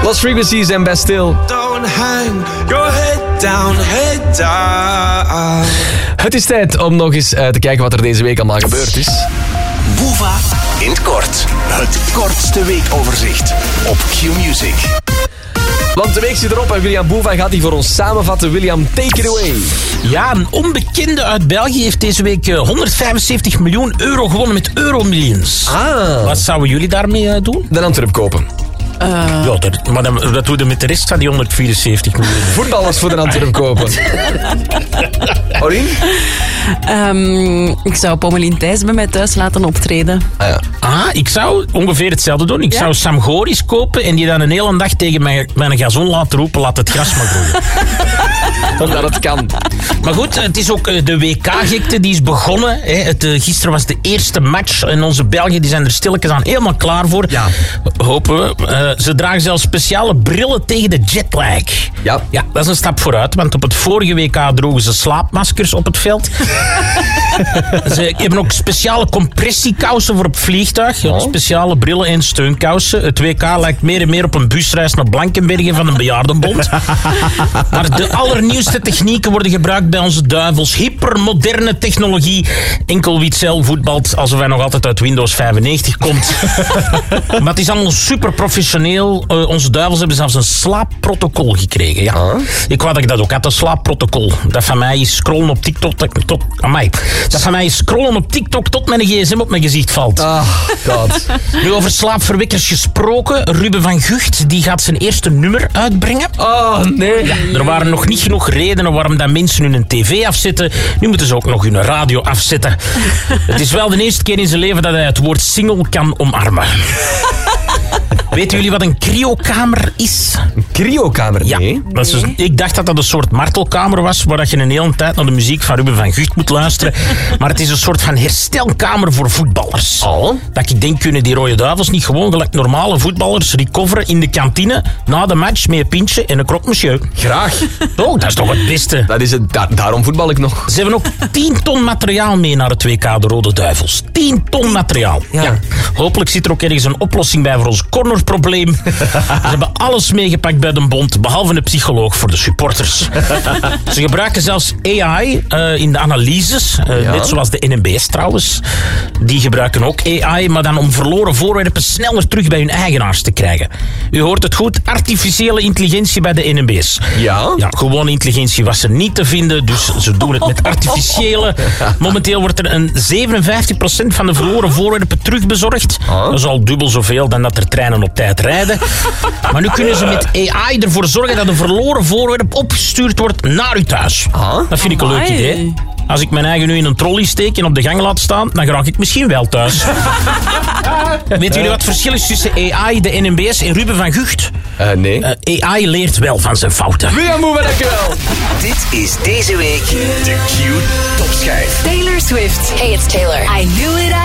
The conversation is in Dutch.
Lost Frequencies en Bastille. Don't hang your head down, head down. Het is tijd om nog eens te kijken wat er deze week allemaal gebeurd is. Boeva in het kort. Het kortste weekoverzicht op Q-Music. Want de week zit erop en William Boeva gaat die voor ons samenvatten. William, take it away. Ja, een onbekende uit België heeft deze week 175 miljoen euro gewonnen met Euromillions. Wat zouden jullie daarmee doen? De Antwerp kopen. Ja, maar dat doen we met de rest van die 174 miljoen. Voetballers voor de Antwerp kopen. Aurien? Ik zou Pommelien Thijs bij mij thuis laten optreden. Ik zou ongeveer hetzelfde doen. Ik zou Sam Goris kopen en die dan een hele dag tegen mijn gazon laten roepen, laat het gras maar groeien. Omdat het kan. Maar goed, het is ook de WK-gekte die is begonnen. Gisteren was de eerste match en onze Belgen die zijn er stilletjes aan helemaal klaar voor. Ja. Hopen we. Ze dragen zelfs speciale brillen tegen de jetlag. Ja. Ja, dat is een stap vooruit, want op het vorige WK droegen ze slaapmaskers op het veld. Ze hebben ook speciale compressiekousen voor op het vliegtuig. Ja, speciale brillen en steunkousen. Het WK lijkt meer en meer op een busreis naar Blankenbergen van een bejaardenbond. Maar de allernieuwste technieken worden gebruikt bij onze duivels. Hypermoderne technologie. Enkel Witzel voetbalt alsof hij nog altijd uit Windows 95 komt. Maar het is allemaal super professioneel. Onze duivels hebben zelfs een slaapprotocol gekregen. Ja. Ik wou dat ik dat ook had, een slaapprotocol. Dat van mij is scrollen op TikTok tot mijn gsm op mijn gezicht valt. God. Nu over slaapverwekkers gesproken. Ruben van Gucht die gaat zijn eerste nummer uitbrengen. Oh, nee. Ja, er waren nog niet genoeg redenen waarom dat mensen hun tv afzetten. Nu moeten ze ook nog hun radio afzetten. Het is wel de eerste keer in zijn leven dat hij het woord single kan omarmen. Weten jullie wat een cryokamer is? Een cryokamer? Nee. Ja, dat is ik dacht dat dat een soort martelkamer was, waar dat je een hele tijd naar de muziek van Ruben van Gucht moet luisteren. Maar het is een soort van herstelkamer voor voetballers. Dat ik denk, kunnen die Rode Duivels niet gewoon gelijk normale voetballers recoveren in de kantine na de match met een pintje en een croque monsieur? Graag. Oh, dat is toch het beste. Dat is het. Daarom voetbal ik nog. Ze hebben ook 10 ton materiaal mee naar het WK, de Rode Duivels. 10 ton materiaal. Ja. Hopelijk zit er ook ergens een oplossing bij voor ons cornerprobleem. Ze hebben alles meegepakt bij de bond, behalve een psycholoog voor de supporters. Ze gebruiken zelfs AI in de analyses, net zoals de NMB's trouwens. Die gebruiken ook AI, maar dan om verloren voorwerpen sneller terug bij hun eigenaars te krijgen. U hoort het goed, artificiële intelligentie bij de NMB's. Ja? Ja, gewone intelligentie was er niet te vinden, dus ze doen het met artificiële. Momenteel wordt er een 57% van de verloren voorwerpen terugbezorgd. Dat is al dubbel zoveel dan dat er treinen op tijd rijden. Maar nu kunnen ze met AI ervoor zorgen dat een verloren voorwerp opgestuurd wordt naar uw thuis. Dat vind ik een leuk idee. Als ik mijn eigen nu in een trolley steek en op de gang laat staan, dan raak ik misschien wel thuis. Weten jullie wat het verschil is tussen AI, de NMBS en Ruben van Gucht? Nee. AI leert wel van zijn fouten. William Boeva, dankjewel. Dit is deze week de Q Topschijf. Taylor Swift. Hey, it's Taylor. I knew it.